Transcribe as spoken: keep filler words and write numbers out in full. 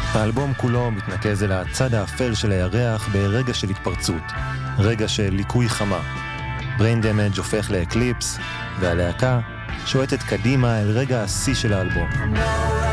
האלבום כולו מתנקז אל הצד האפל של הירח ברגע של התפרצות, רגע של ליקוי חמה. Brain Damage הופך לאקליפס, והלהקה שועטת קדימה אל רגע השיא של האלבום.